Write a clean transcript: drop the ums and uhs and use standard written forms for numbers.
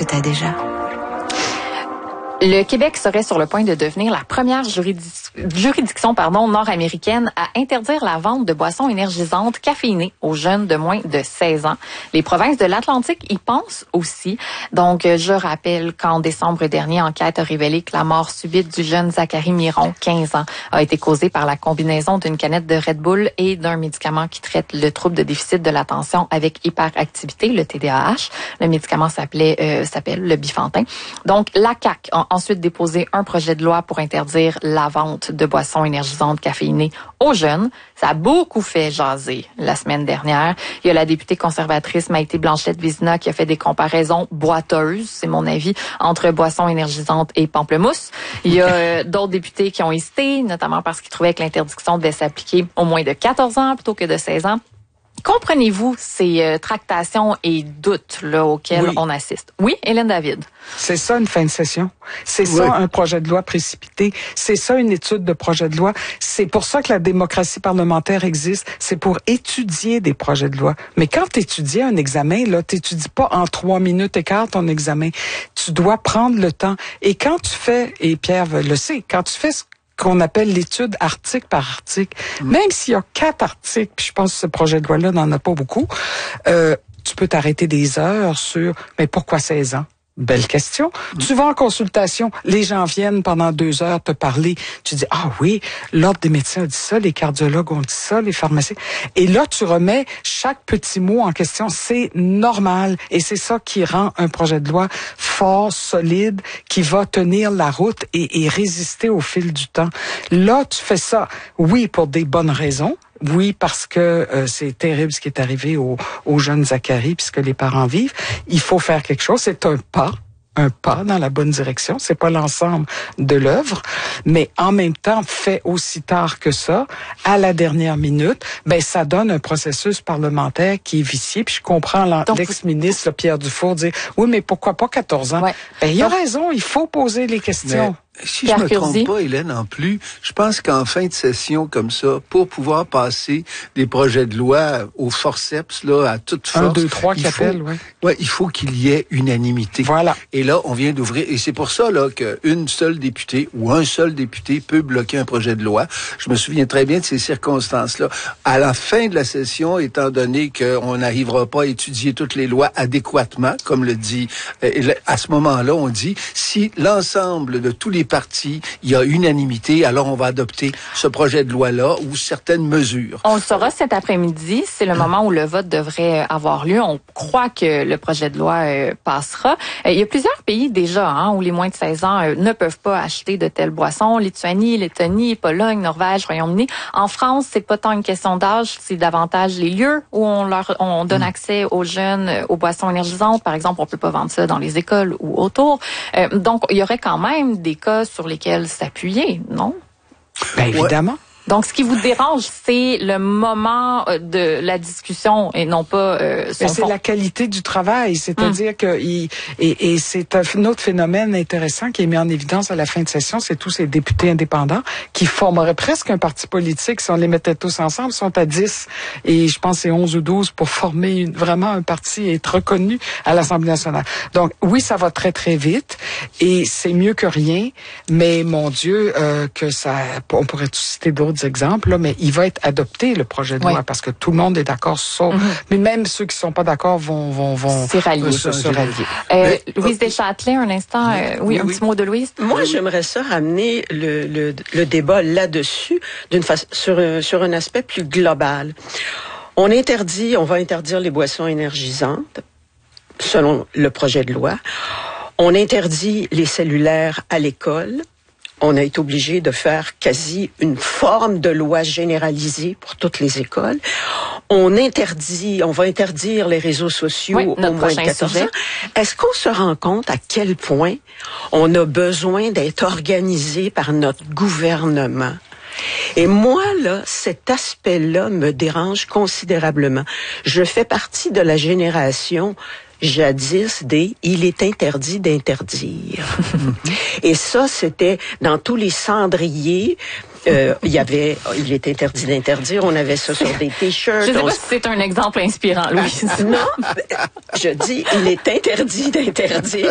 que tu as déjà. Le Québec serait sur le point de devenir la première juridiction nord-américaine à interdire la vente de boissons énergisantes caféinées aux jeunes de moins de 16 ans. Les provinces de l'Atlantique y pensent aussi. Donc, je rappelle qu'en décembre dernier, enquête a révélé que la mort subite du jeune Zachary Miron, 15 ans, a été causée par la combinaison d'une canette de Red Bull et d'un médicament qui traite le trouble de déficit de l'attention avec hyperactivité, le TDAH. Le médicament s'appelle le Bifantin. Donc, la CAQ a ensuite déposé un projet de loi pour interdire la vente de boissons énergisantes caféinées aux jeunes. Ça a beaucoup fait jaser la semaine dernière. Il y a la députée conservatrice Maïté Blanchette-Vizina qui a fait des comparaisons boiteuses, c'est mon avis, entre boissons énergisantes et pamplemousse. Il y a d'autres députés qui ont hésité, notamment parce qu'ils trouvaient que l'interdiction devait s'appliquer aux moins de 14 ans plutôt que de 16 ans. Comprenez-vous ces tractations et doutes là auxquels on assiste? Oui, Hélène David. C'est ça une fin de session. C'est ça un projet de loi précipité. C'est ça une étude de projet de loi. C'est pour ça que la démocratie parlementaire existe. C'est pour étudier des projets de loi. Mais quand tu étudies un examen, là, t'étudies pas en 3 minutes et quart ton examen. Tu dois prendre le temps. Et quand tu fais, et Pierre le sait, quand tu fais ce qu'on appelle l'étude article par article, même s'il y a 4 articles, puis je pense que ce projet de loi-là n'en a pas beaucoup, tu peux t'arrêter des heures sur, mais pourquoi 16 ans? Belle question. Tu vas en consultation, les gens viennent pendant 2 heures te parler. Tu dis, ah oui, l'Ordre des médecins a dit ça, les cardiologues ont dit ça, les pharmaciens. Et là, tu remets chaque petit mot en question. C'est normal. Et c'est ça qui rend un projet de loi fort, solide, qui va tenir la route et résister au fil du temps. Là, tu fais ça, oui, pour des bonnes raisons. Oui, parce que c'est terrible ce qui est arrivé au jeune Zachary, puisque les parents vivent. Il faut faire quelque chose. C'est un pas dans la bonne direction. C'est pas l'ensemble de l'œuvre, mais en même temps, fait aussi tard que ça, à la dernière minute, ben ça donne un processus parlementaire qui est vicié. Puis je comprends l'ex-ministre Pierre Dufour dire, oui, mais pourquoi pas 14 ans? Ouais. Ben il a raison, il faut poser les questions. Si je me trompe pas, Hélène, en plus, je pense qu'en fin de session comme ça, pour pouvoir passer des projets de loi au forceps, là, à toute force. 1, 2, 3 qui appellent, oui. Ouais, il faut qu'il y ait unanimité. Voilà. Et là, on vient d'ouvrir, et c'est pour ça, là, qu'une seule députée ou un seul député peut bloquer un projet de loi. Je me souviens très bien de ces circonstances-là. À la fin de la session, étant donné qu'on n'arrivera pas à étudier toutes les lois adéquatement, comme le dit, à ce moment-là, on dit, si l'ensemble de tous les partis, il y a unanimité, alors on va adopter ce projet de loi-là ou certaines mesures. On le saura cet après-midi. C'est le moment où le vote devrait avoir lieu. On croit que le projet de loi passera. Il y a plusieurs pays déjà où les moins de 16 ans ne peuvent pas acheter de telles boissons. Lituanie, Lettonie, Pologne, Norvège, Royaume-Uni. En France, c'est pas tant une question d'âge, c'est davantage les lieux où on donne accès aux jeunes aux boissons énergisantes. Par exemple, on peut pas vendre ça dans les écoles ou autour. Donc, il y aurait quand même des cas sur lesquels s'appuyer, non? Ben évidemment. Donc, ce qui vous dérange, c'est le moment de la discussion et non pas son fond. C'est la qualité du travail, c'est-à-dire que et c'est un autre phénomène intéressant qui est mis en évidence à la fin de session, c'est tous ces députés indépendants qui formeraient presque un parti politique si on les mettait tous ensemble. Ils sont à 10 et je pense c'est 11 ou 12 pour former vraiment un parti et être reconnu à l'Assemblée nationale. Donc oui, ça va très très vite et c'est mieux que rien, mais mon Dieu que ça, on pourrait citer d'autres exemples, là, mais il va être adopté, le projet de loi, parce que tout le monde est d'accord sur ça. Mais même ceux qui sont pas d'accord vont se rallier. Louise Deschâtelet, un instant. Un petit mot de Louise. Moi, j'aimerais ça ramener le débat là-dessus sur un aspect plus global. On va interdire les boissons énergisantes, selon le projet de loi. On interdit les cellulaires à l'école. On a été obligé de faire quasi une forme de loi généralisée pour toutes les écoles. On va interdire les réseaux sociaux au moins de 14 ans. Est-ce qu'on se rend compte à quel point on a besoin d'être organisé par notre gouvernement? Et moi, là, cet aspect-là me dérange considérablement. Je fais partie de la génération jadis il est interdit d'interdire. Et ça, c'était dans tous les cendriers. Il est interdit d'interdire. On avait ça sur des t-shirts. Je sais pas si c'est un exemple inspirant, Louise. Non, je dis, il est interdit d'interdire.